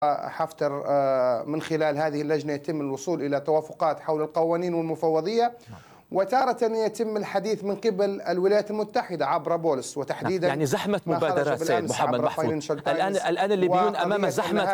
حفتر من خلال هذه اللجنة يتم الوصول إلى توافقات حول القوانين والمفوضية، وتارة يتم الحديث من قبل الولايات المتحدة عبر بولس، وتحديدا يعني زحمة مبادرات سيد محمد محفوظ. الآن الليبيون أمام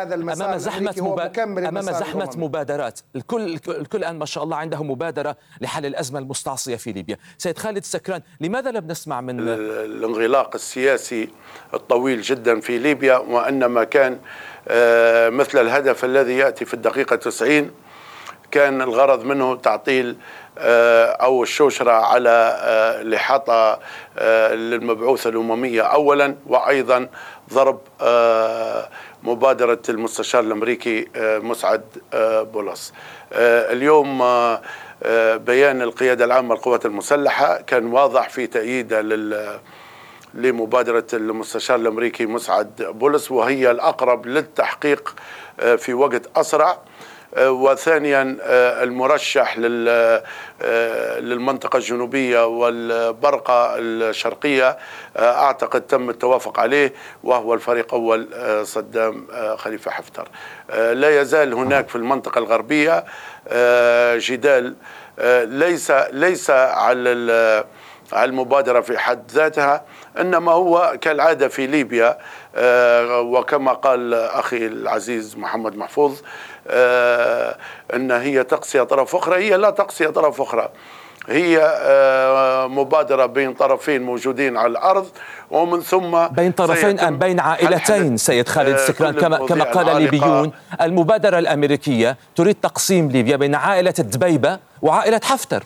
زحمة مبادرات. الكل الآن ما شاء الله عنده مبادرة لحل الأزمة المستعصية في ليبيا. سيد خالد السكران، لماذا لم نسمع من الانغلاق السياسي الطويل جدا في ليبيا، وإنما كان مثل الهدف الذي يأتي في الدقيقة 90 كان الغرض منه تعطيل أو الشوشرة على الإحاطة للمبعوثة الأممية أولا، وأيضا ضرب مبادرة المستشار الأمريكي مسعد بولس. اليوم بيان القيادة العامة للقوات المسلحة كان واضح في تأييده لمبادرة المستشار الأمريكي مسعد بولس، وهي الأقرب للتحقيق في وقت أسرع. وثانيا المرشح للمنطقة الجنوبية والبرقة الشرقية أعتقد تم التوافق عليه، وهو الفريق أول صدام خليفة حفتر. لا يزال هناك في المنطقة الغربية جدال ليس على المبادرة في حد ذاتها، إنما هو كالعادة في ليبيا، وكما قال أخي العزيز محمد محفوظ أن هي تقصي طرف أخرى. هي لا تقصي طرف أخرى، هي مبادرة بين طرفين موجودين على الأرض، ومن ثم بين طرفين أم بين عائلتين. سيد خالد السكران، كما قال الليبيون، المبادرة الأمريكية تريد تقسيم ليبيا بين عائلة الدبيبة وعائلة حفتر.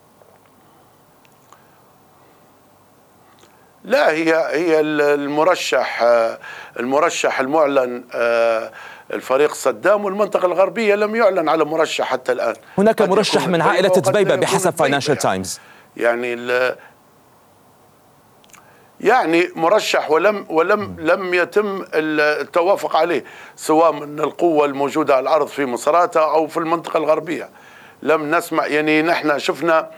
لا، هي المرشح المعلن الفريق صدام، والمنطقة الغربية لم يعلن على مرشح حتى الآن. هناك مرشح من عائلة دبيبة بحسب فاينانشال تايمز، يعني مرشح ولم يتم التوافق عليه، سواء من القوة الموجودة على الأرض في مصراتة أو في المنطقة الغربية. لم نسمع، يعني نحن شفنا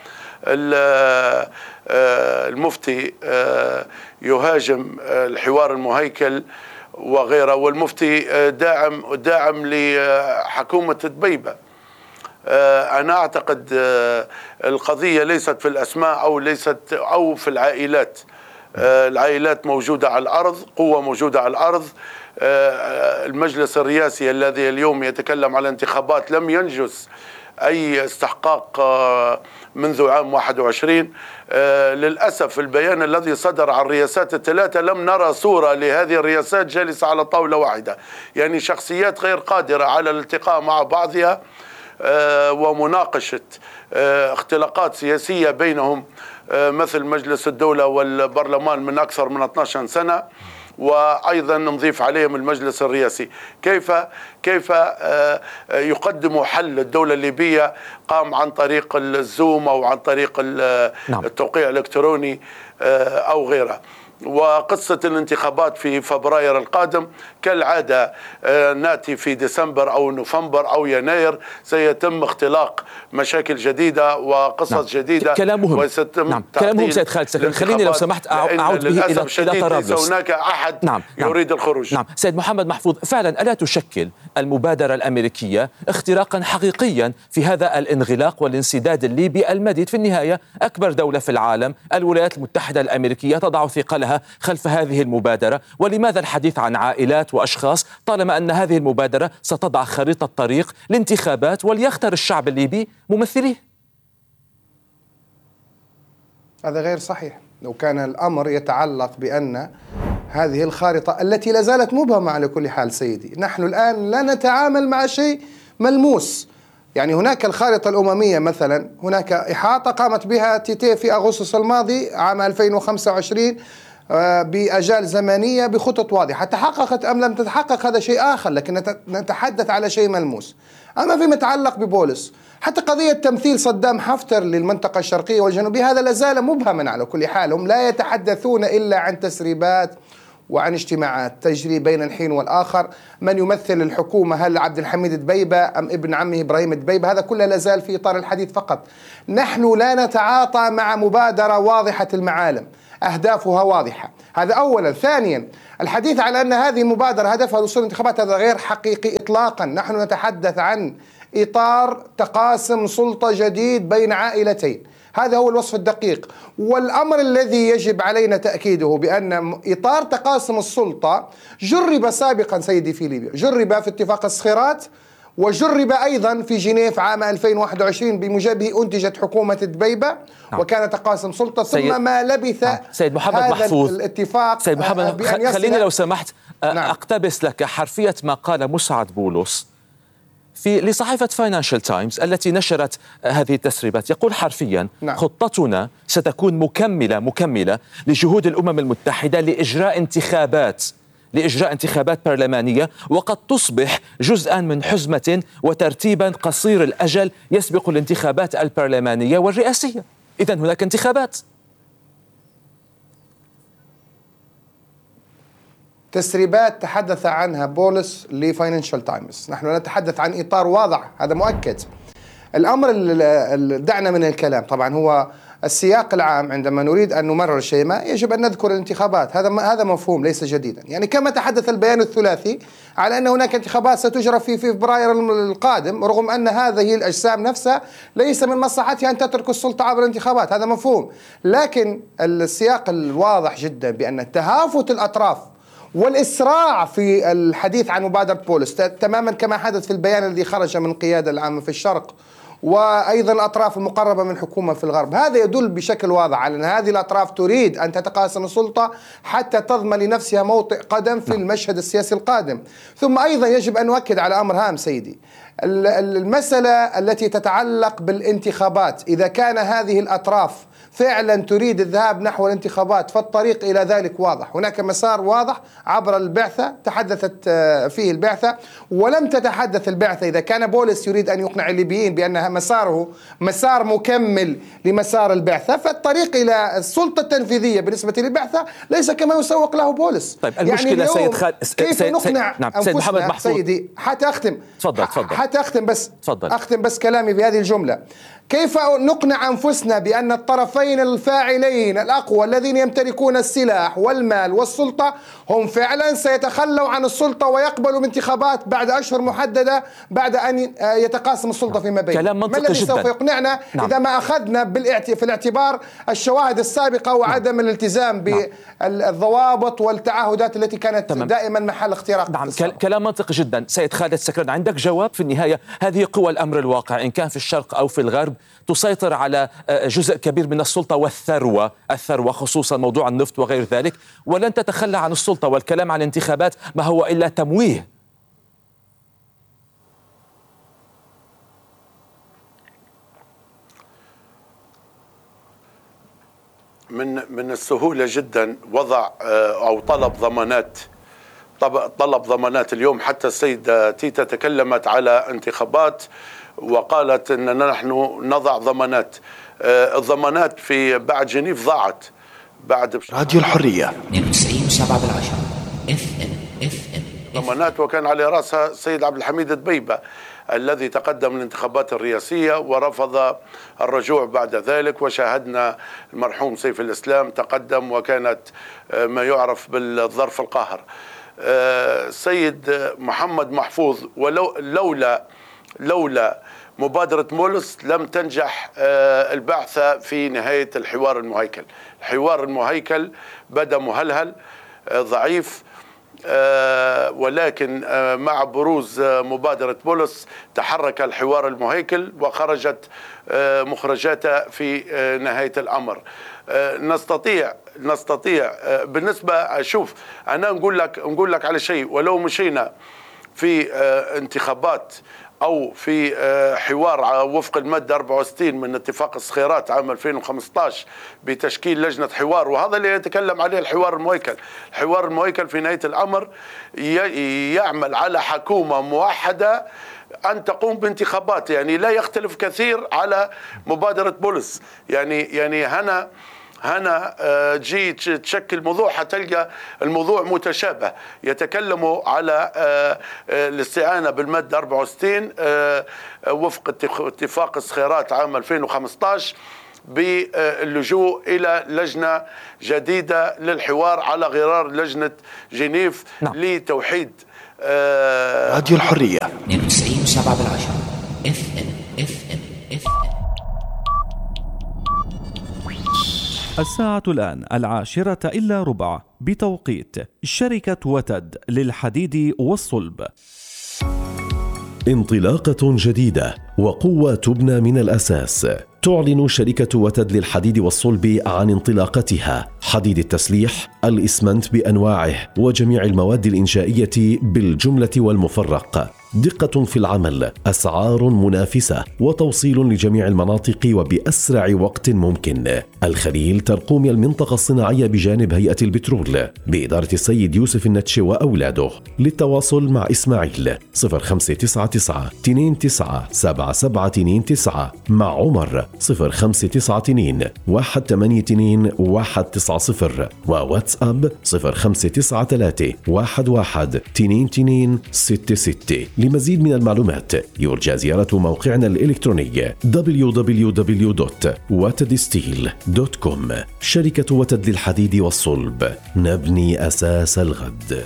المفتي يهاجم الحوار المهيكل وغيره، والمفتي داعم لحكومة دبيبة. أنا أعتقد القضية ليست في الأسماء أو في العائلات. العائلات موجودة على الأرض، قوة موجودة على الأرض. المجلس الرئاسي الذي اليوم يتكلم على انتخابات لم ينجز أي استحقاق منذ عام 21. للأسف البيان الذي صدر عن الرئاسات الثلاثة لم نرى صورة لهذه الرئاسات جالسة على طاولة واحدة، يعني شخصيات غير قادرة على الالتقاء مع بعضها ومناقشة اختلاقات سياسية بينهم، مثل مجلس الدولة والبرلمان من أكثر من 12 سنة، وأيضا نضيف عليهم المجلس الرئاسي. كيف يقدموا حل الدولة الليبية قام عن طريق الزوم أو عن طريق التوقيع الإلكتروني أو غيره. وقصة الانتخابات في فبراير القادم كالعادة نأتي في ديسمبر أو نوفمبر أو يناير، سيتم اختلاق مشاكل جديدة وقصص جديدة. كلامهم كلامهم سيد خالد السكران. خليني لو سمحت أعود به إلى طرابلس. ليس هناك أحد يريد الخروج. سيد محمد محفوظ، فعلا ألا تشكل المبادرة الأمريكية اختراقا حقيقيا في هذا الانغلاق والانسداد الليبي المديد؟ في النهاية أكبر دولة في العالم الولايات المتحدة الأمريكية تضع ثقلها خلف هذه المبادرة، ولماذا الحديث عن عائلات وأشخاص طالما أن هذه المبادرة ستضع خريطة طريق لانتخابات وليختار الشعب الليبي ممثليه؟ هذا غير صحيح. لو كان الأمر يتعلق بأن هذه الخارطة التي لا زالت مبهمة على كل حال سيدي، نحن الآن لا نتعامل مع شيء ملموس. يعني هناك الخارطة الأممية مثلا، هناك إحاطة قامت بها تيتي في أغسطس الماضي عام 2025 بأجال زمنية بخطط واضحة، تحققت أم لم تتحقق هذا شيء آخر، لكن نتحدث على شيء ملموس. أما فيما يتعلق ببولس، حتى قضية تمثيل صدام حفتر للمنطقة الشرقية والجنوبية هذا لازال مبهما على كل حال. هم لا يتحدثون إلا عن تسريبات وعن اجتماعات تجري بين الحين والآخر. من يمثل الحكومة، هل عبد الحميد دبيبة أم ابن عمه إبراهيم دبيبة؟ هذا كله لا زال في إطار الحديث فقط. نحن لا نتعاطى مع مبادرة واضحة المعالم، أهدافها واضحة، هذا أولا. ثانيا، الحديث على أن هذه المبادرة هدفها الوصول للانتخابات هذا غير حقيقي إطلاقا. نحن نتحدث عن إطار تقاسم سلطة جديد بين عائلتين، هذا هو الوصف الدقيق. والأمر الذي يجب علينا تأكيده بأن إطار تقاسم السلطة جرب سابقا سيدي في ليبيا، جرب في اتفاق الصخيرات، وجرب أيضا في جنيف عام 2021 بموجبه أنتجت حكومة دبيبة وكان تقاسم سلطة. ثم ما لبث سيد محمد هذا محفوظ الاتفاق سيد محمد خليني لو سمحت أقتبس لك حرفية ما قال مسعد بولس لصحيفة فاينانشال تايمز التي نشرت هذه التسريبات. يقول حرفيا: خطتنا ستكون مكملة لجهود الأمم المتحدة لإجراء انتخابات برلمانية، وقد تصبح جزءا من حزمة وترتيبا قصير الأجل يسبق الانتخابات البرلمانية والرئاسية. إذن هناك انتخابات. تسريبات تحدث عنها بولس لفاينانشال تايمز، نحن نتحدث عن إطار واضح، هذا مؤكد. الأمر دعنا من الكلام، طبعا هو السياق العام عندما نريد أن نمرر شيء ما يجب أن نذكر الانتخابات، هذا مفهوم ليس جديدا. يعني كما تحدث البيان الثلاثي على أن هناك انتخابات ستجرى في فبراير القادم، رغم أن هذه الأجسام نفسها ليس من مصلحتها أن تترك السلطة عبر الانتخابات، هذا مفهوم. لكن السياق الواضح جدا بأن تهافت الأطراف والإسراع في الحديث عن مبادرة بولس تماما كما حدث في البيان الذي خرج من القيادة العامة في الشرق وأيضا الأطراف المقربة من حكومة في الغرب، هذا يدل بشكل واضح على أن هذه الأطراف تريد أن تتقاسم السلطة حتى تضمن لنفسها موطئ قدم في المشهد السياسي القادم. ثم أيضا يجب أن نؤكد على أمر هام سيدي، المسألة التي تتعلق بالانتخابات، إذا كان هذه الأطراف فعلا تريد الذهاب نحو الانتخابات فالطريق إلى ذلك واضح، هناك مسار واضح عبر البعثة تحدثت فيه البعثة، ولم تتحدث البعثة إذا كان بولس يريد أن يقنع الليبيين بأنها مساره مسار مكمل لمسار البعثة، فالطريق إلى السلطة التنفيذية بالنسبة للبعثة ليس كما يسوق له بولس. طيب المشكلة يعني سيد خالد كيف نقنع سيد محمد محفوظ سيدي حتى أختم تفضل. أختم بس كلامي بهذه الجملة. كيف نقنع أنفسنا بأن الطرفين الفاعلين الأقوى الذين يمتلكون السلاح والمال والسلطة هم فعلا سيتخلوا عن السلطة ويقبلوا بانتخابات بعد أشهر محددة بعد أن يتقاسم السلطة فيما بينهم؟ كلام منطقي ما الذي جدا. سوف يقنعنا إذا ما أخذنا في الاعتبار الشواهد السابقة وعدم الالتزام بالضوابط والتعهدات التي كانت دائما محل اختراق؟ كلام منطقي جدا. سيد خالد سكران، عندك جواب؟ في النهاية هذه قوى الأمر الواقع إن كان في الشرق أو في الغرب تسيطر على جزء كبير من السلطة والثروة خصوصا موضوع النفط وغير ذلك، ولن تتخلى عن السلطة، والكلام عن الانتخابات ما هو إلا تمويه. من السهولة جدا وضع أو طلب ضمانات اليوم. حتى السيدة تيتا تكلمت على انتخابات وقالت أننا نحن نضع ضمانات. الضمانات في بعد جنيف ضاعت بعد راديو الحرية 92.7 ضمانات، وكان على رأسها السيد عبد الحميد دبيبة الذي تقدم للانتخابات الرئاسية ورفض الرجوع بعد ذلك، وشاهدنا المرحوم سيف الإسلام تقدم وكانت ما يعرف بالظرف القاهر. السيد محمد محفوظ لولا مبادرة بولس لم تنجح البعثة في نهاية الحوار المهيكل. الحوار المهيكل بدأ مهلهل ضعيف، ولكن مع بروز مبادرة بولس تحرك الحوار المهيكل وخرجت مخرجاتها في نهاية الأمر. نستطيع بالنسبة، شوف أنا نقول لك على شيء، ولو مشينا في انتخابات أو في حوار وفق المادة 64 من اتفاق الصخيرات عام 2015 بتشكيل لجنة حوار، وهذا اللي يتكلم عليه الحوار المهيكل. الحوار المهيكل في نهاية الأمر يعمل على حكومة موحدة أن تقوم بانتخابات، يعني لا يختلف كثير على مبادرة بولس. يعني هنا هنا جي تشكل موضوع، حتلقى الموضوع متشابه. يتكلموا على الاستعانة بالمادة 64 وفق اتفاق الصخيرات عام 2015 باللجوء إلى لجنة جديدة للحوار على غرار لجنة جنيف لتوحيد راديو الحرية 92.7 الساعة الآن 10:10 بتوقيت شركة وتد للحديد والصلب. انطلاقة جديدة وقوة تبنى من الأساس. تعلن شركة وتد للحديد والصلب عن انطلاقتها حديد التسليح، الإسمنت بأنواعه وجميع المواد الإنشائية بالجملة والمفرق. دقة في العمل، أسعار منافسة، وتوصيل لجميع المناطق وبأسرع وقت ممكن. الخليل ترقوم المنطقة الصناعية بجانب هيئة البترول بإدارة السيد يوسف النتشي وأولاده. للتواصل مع إسماعيل 0599 29 7729، مع عمر 0592 182 190، وواتساب 0593 11 22 66. لمزيد من المعلومات يرجى زيارة موقعنا الإلكتروني www.watedsteel.com. شركة وتد للحديد والصلب، نبني أساس الغد.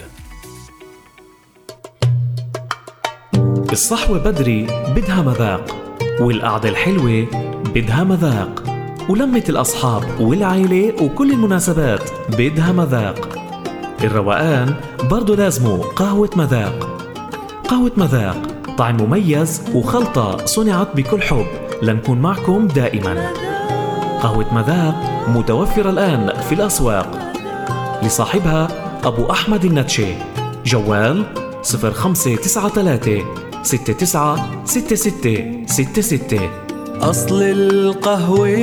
الصحوة بدري بدها مذاق، والقعدة الحلوة بدها مذاق، ولمة الأصحاب والعائلة وكل المناسبات بدها مذاق. الروقان برضو لازمه قهوة مذاق. قهوة مذاق طعم مميز وخلطة صنعت بكل حب لنكون معكم دائما. قهوة مذاق متوفرة الآن في الأسواق. لصاحبها أبو أحمد النتشي. جوال 0593 69 66 66. أصل القهوة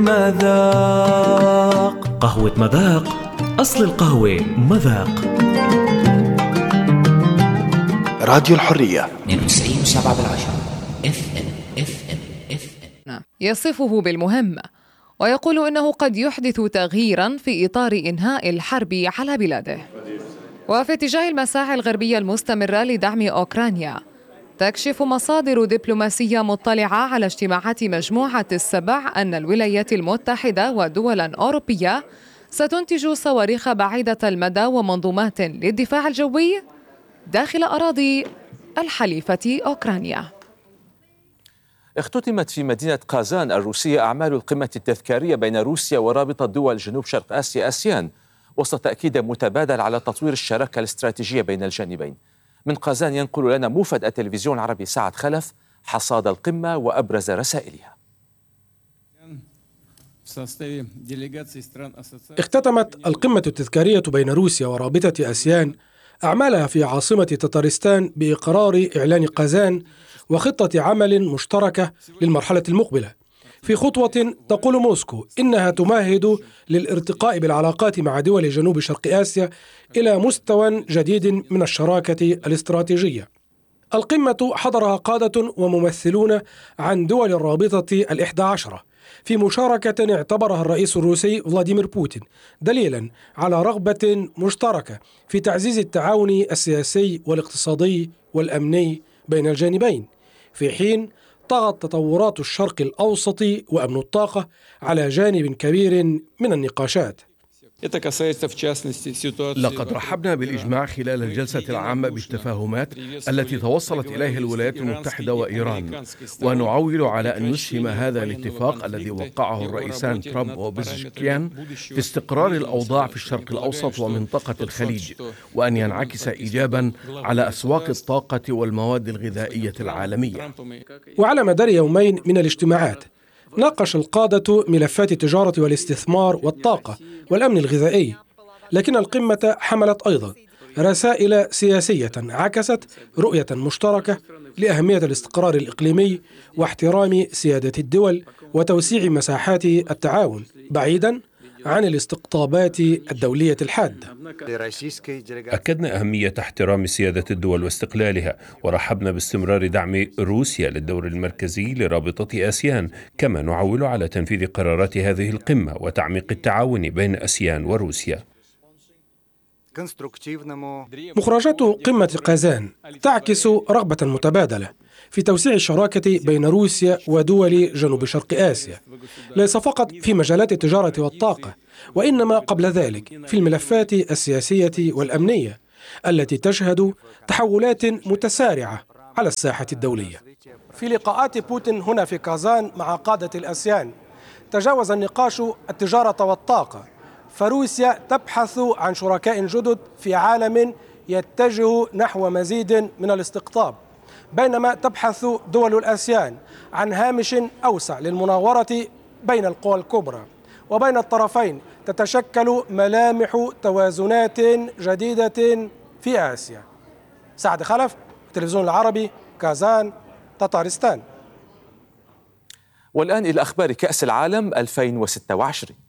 مذاق. قهوة مذاق، أصل القهوة مذاق. راديو الحرية 92.7 يصفه بالمهم، ويقول إنه قد يحدث تغييراً في إطار إنهاء الحرب على بلاده. وفي اتجاه المساعي الغربية المستمرة لدعم أوكرانيا، تكشف مصادر دبلوماسية مطلعة على اجتماعات مجموعة السبع أن الولايات المتحدة ودولاً أوروبية ستنتج صواريخ بعيدة المدى ومنظومات للدفاع الجوي داخل أراضي الحليفة أوكرانيا. اختتمت في مدينة قازان الروسية أعمال القمة التذكارية بين روسيا ورابطة دول جنوب شرق آسيا آسيان، وسط تأكيد متبادل على تطوير الشراكة الاستراتيجية بين الجانبين. من قازان ينقل لنا موفد التلفزيون العربي سعد خلف حصاد القمة وأبرز رسائلها. اختتمت القمة التذكارية بين روسيا ورابطة آسيان أعمالها في عاصمة تتارستان بإقرار إعلان قازان وخطة عمل مشتركة للمرحلة المقبلة، في خطوة تقول موسكو إنها تمهد للارتقاء بالعلاقات مع دول جنوب شرق آسيا إلى مستوى جديد من الشراكة الاستراتيجية. القمة حضرها قادة وممثلون عن دول الرابطة 11 في مشاركة اعتبرها الرئيس الروسي فلاديمير بوتين دليلا على رغبة مشتركة في تعزيز التعاون السياسي والاقتصادي والأمني بين الجانبين، في حين طغت تطورات الشرق الأوسط وأمن الطاقة على جانب كبير من النقاشات. لقد رحبنا بالإجماع خلال الجلسة العامة بالتفاهمات التي توصلت إليها الولايات المتحدة وإيران، ونعول على أن يسهم هذا الاتفاق الذي وقعه الرئيسان ترامب وبزشكيان في استقرار الأوضاع في الشرق الأوسط ومنطقة الخليج، وأن ينعكس إيجابا على أسواق الطاقة والمواد الغذائية العالمية. وعلى مدار يومين من الاجتماعات ناقش القادة ملفات التجارة والاستثمار والطاقة والأمن الغذائي، لكن القمة حملت أيضا رسائل سياسية عكست رؤية مشتركة لأهمية الاستقرار الإقليمي واحترام سيادة الدول وتوسيع مساحات التعاون، بعيدا عن الاستقطابات الدولية الحادة. أكدنا أهمية احترام سيادة الدول واستقلالها، ورحبنا باستمرار دعم روسيا للدور المركزي لرابطة آسيان، كما نعول على تنفيذ قرارات هذه القمة وتعميق التعاون بين آسيان وروسيا. مخرجات قمة قازان تعكس رغبة متبادلة في توسيع الشراكة بين روسيا ودول جنوب شرق آسيا، ليس فقط في مجالات التجارة والطاقة، وإنما قبل ذلك في الملفات السياسية والأمنية التي تشهد تحولات متسارعة على الساحة الدولية. في لقاءات بوتين هنا في كازان مع قادة الآسيان تجاوز النقاش التجارة والطاقة، فروسيا تبحث عن شركاء جدد في عالم يتجه نحو مزيد من الاستقطاب، بينما تبحث دول الآسيان عن هامش أوسع للمناورة بين القوى الكبرى، وبين الطرفين تتشكل ملامح توازنات جديدة في آسيا. سعد خلف، التلفزيون العربي، كازان، تطارستان. والآن إلى أخبار كأس العالم 2026.